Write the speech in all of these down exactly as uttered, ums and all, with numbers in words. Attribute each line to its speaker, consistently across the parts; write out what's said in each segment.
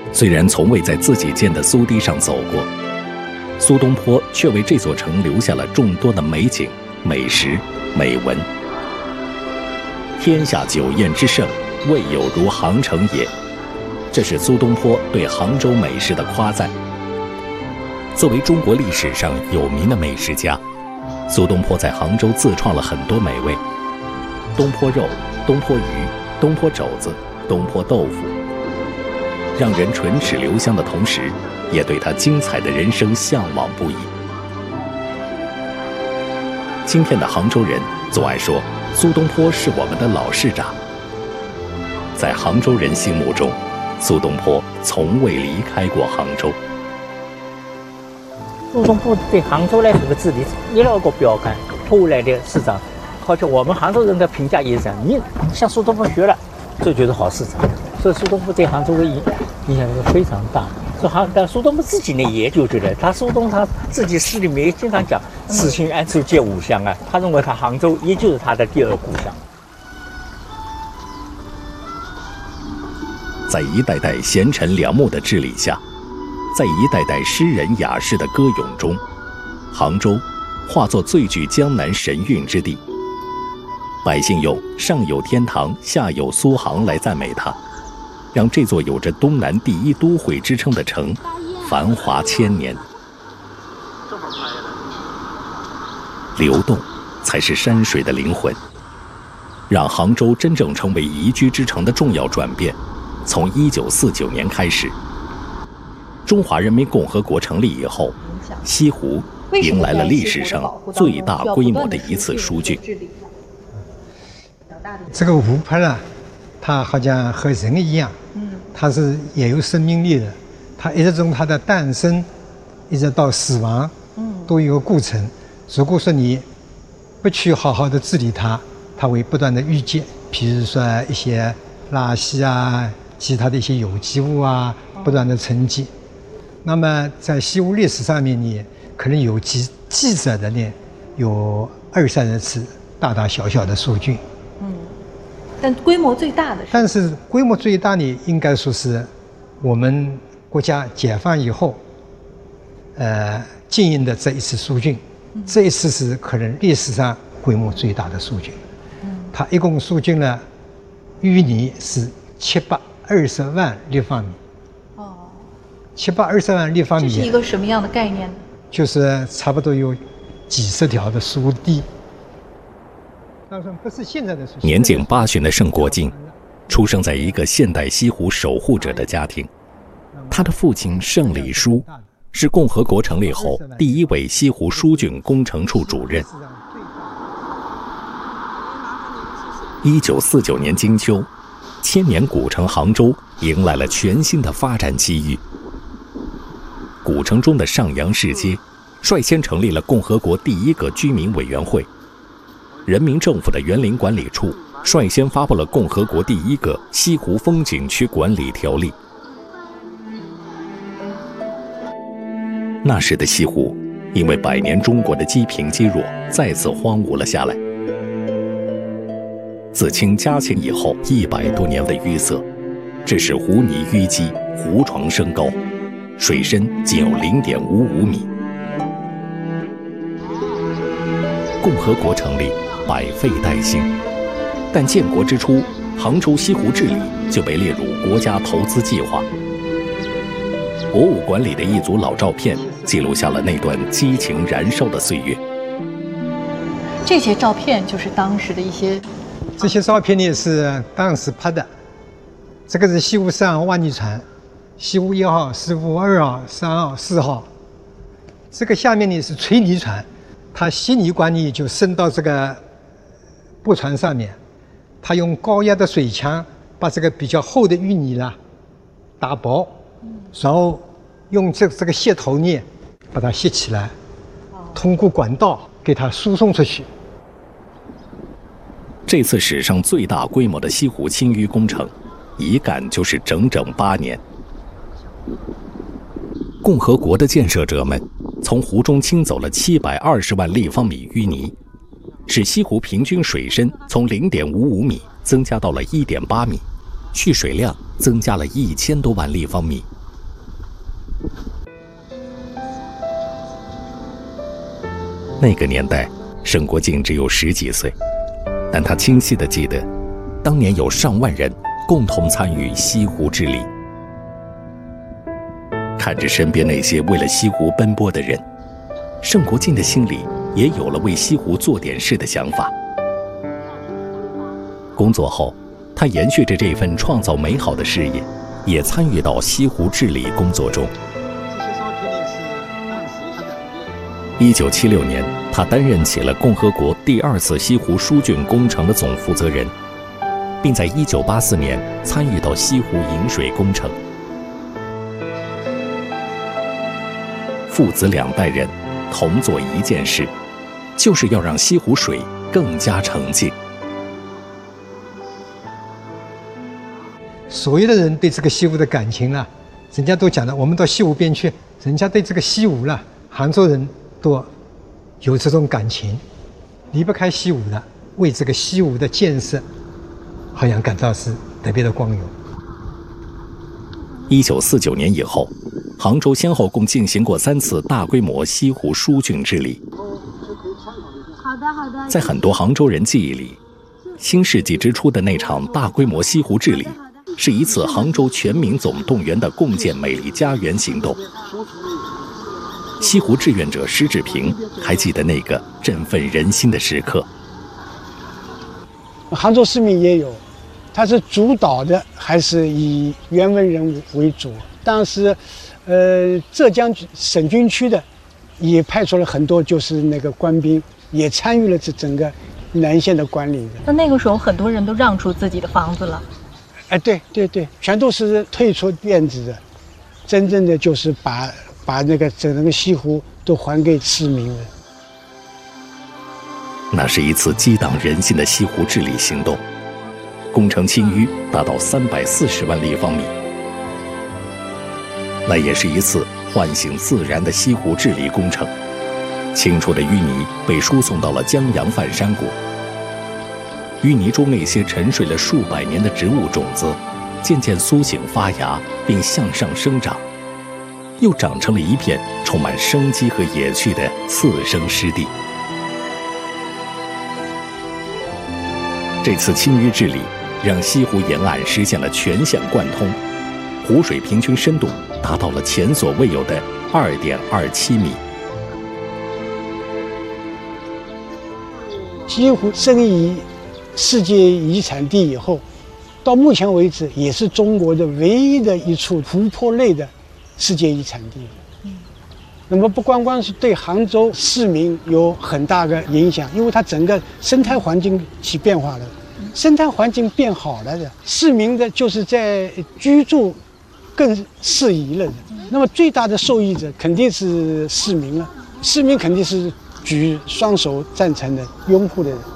Speaker 1: 虽然从未在自己建的苏堤上走过，苏东坡却为这座城留下了众多的美景、美食、美文。天下酒宴之盛，未有如杭城也。这是苏东坡对杭州美食的夸赞。作为中国历史上有名的美食家，苏东坡在杭州自创了很多美味：东坡肉、东坡鱼、东坡肘子、东坡豆腐，让人唇齿留香的同时，也对他精彩的人生向往不已。今天的杭州人总爱说苏东坡是我们的老市长。在杭州人心目中，苏东坡从未离开过杭州。
Speaker 2: 苏东坡对杭州呢这个治理一个个标杆，后来的市长，而且我们杭州人的评价也是这样，你向苏东坡学了，这就是好市长。所以苏东坡对杭州的影影响是非常大。所以杭，但苏东坡自己呢也就觉得，他苏东他自己诗里面也经常讲“此心安处皆吾乡”啊，他认为他杭州也就是他的第二故乡。
Speaker 1: 在一代代贤臣良幕的治理下，在一代代诗人雅士的歌咏中，杭州化作最具江南神韵之地。百姓用“上有天堂，下有苏杭”来赞美它，让这座有着东南第一都会之称的城繁华千年。流动才是山水的灵魂，让杭州真正成为宜居之城的重要转变，从一九四九年开始。中华人民共和国成立以后，西湖迎来了历史上最大规模的一次疏浚。
Speaker 3: 这个湖泊呢，它好像和人一样，它是也有生命力的，它一直从它的诞生一直到死亡都有一个过程。如果说你不去好好的治理它，它会不断的淤积，比如说一些垃圾啊，其他的一些有机物啊，不断的沉积。那么在西湖历史上面呢，可能有记记载的呢，有二三十次大大小小的疏浚。
Speaker 4: 嗯，但规模最大的是，
Speaker 3: 但是规模最大呢，应该说是我们国家解放以后，呃，经营的这一次疏浚，嗯、这一次是可能历史上规模最大的疏浚。嗯，它一共疏浚了淤泥是七百二十万立方米。哦，七百二十万立方米，
Speaker 4: 这是一个什么样的概念呢？
Speaker 3: 就是差不多有几十条的疏堤。不是现在的疏堤。
Speaker 1: 年仅八旬的盛国敬，出生在一个现代西湖守护者的家庭。他的父亲盛礼书是共和国成立后第一位西湖疏浚工程处主任。一九四九年金秋，千年古城杭州迎来了全新的发展机遇。古城中的上阳市街率先成立了共和国第一个居民委员会，人民政府的园林管理处率先发布了共和国第一个西湖风景区管理条例。那时的西湖因为百年中国的积贫积弱，再次荒芜了下来。自清嘉庆以后一百多年的淤塞，致使湖泥淤积，湖床升高，水深仅有 零点五五米。共和国成立，百废待兴，但建国之初，杭州西湖治理就被列入国家投资计划。博物馆里的一组老照片记录下了那段激情燃烧的岁月。
Speaker 4: 这些照片就是当时的一些，
Speaker 3: 这些照片呢是当时拍的。这个是西湖三号挖泥船，西湖一号、西湖二号、三号、四号。这个下面呢是垂泥船，它吸泥管呢就伸到这个布船上面，它用高压的水枪把这个比较厚的淤泥啦打薄，然后用这这个蟹头呢把它吸起来，通过管道给它输送出去。
Speaker 1: 这次史上最大规模的西湖清淤工程，一干就是整整八年。共和国的建设者们从湖中清走了七百二十万立方米淤泥，使西湖平均水深从 零点五五米增加到了 一点八米，蓄水量增加了一千多万立方米， 那个年代，沈国敬只有十几岁，但他清晰地记得，当年有上万人共同参与西湖治理。看着身边那些为了西湖奔波的人，沈国敬的心里也有了为西湖做点事的想法。工作后，他延续着这份创造美好的事业，也参与到西湖治理工作中。一九七六年，他担任起了共和国第二次西湖疏浚工程的总负责人，并在一九八四年参与到西湖引水工程。父子两代人同做一件事，就是要让西湖水更加澄净。
Speaker 3: 所有的人对这个西湖的感情啊，人家都讲了，我们到西湖边去，人家对这个西湖啦，杭州人都有这种感情，离不开西湖的，为这个西湖的建设，好像感到是特别的光荣。
Speaker 1: 一九四九年以后，杭州先后共进行过三次大规模西湖疏浚治理。
Speaker 5: 好的，好的。
Speaker 1: 在很多杭州人记忆里，新世纪之初的那场大规模西湖治理，是一次杭州全民总动员的共建美丽家园行动。西湖志愿者施志平还记得那个振奋人心的时刻。
Speaker 6: 杭州市民也有，他是主导的还是以原文人物为主？当时，呃，浙江省军区的也派出了很多，就是那个官兵也参与了这整个南线的管理的。
Speaker 4: 那那个时候很多人都让出自己的房子了。
Speaker 6: 哎，对对对，全都是退出店子的，真正的就是把把那个整个西湖都还给市民了。
Speaker 1: 那是一次激荡人心的西湖治理行动，工程清淤达到三百四十万立方米。那也是一次唤醒自然的西湖治理工程，清除的淤泥被输送到了江阳泛山谷。淤泥中那些沉睡了数百年的植物种子，渐渐苏醒发芽，并向上生长，又长成了一片充满生机和野趣的次生湿地。这次清淤治理让西湖沿岸实现了全线贯通，湖水平均深度达到了前所未有的 二点二七米。
Speaker 6: 西湖申遗世界遗产地以后，到目前为止也是中国的唯一的一处湖泊类的世界遗产地。嗯、那么不光光是对杭州市民有很大的影响，因为它整个生态环境起变化了，生态环境变好了的，市民的就是在居住更适宜了的。那么最大的受益者肯定是市民了，市民肯定是举双手赞成的、拥护的人。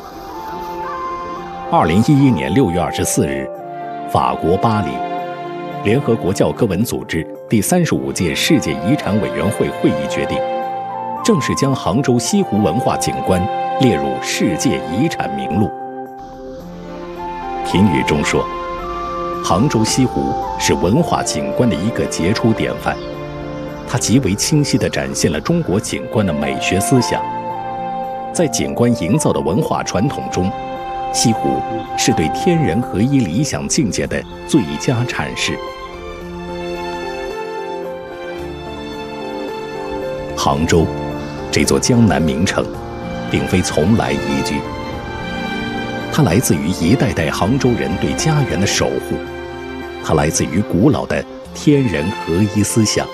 Speaker 1: 二零一一年六月二十四日，法国巴黎，联合国教科文组织第三十五届世界遗产委员会会议决定，正式将杭州西湖文化景观列入世界遗产名录。评语中说，杭州西湖是文化景观的一个杰出典范，它极为清晰地展现了中国景观的美学思想。在景观营造的文化传统中，西湖是对天人合一理想境界的最佳阐释。杭州这座江南名城并非从来宜居，它来自于一代代杭州人对家园的守护，它来自于古老的天人合一思想。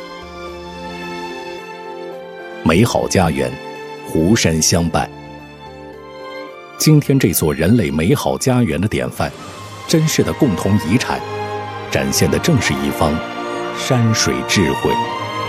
Speaker 1: 美好家园，湖山相伴。今天这座人类美好家园的典范，真实的共同遗产，展现的正是一方山水智慧。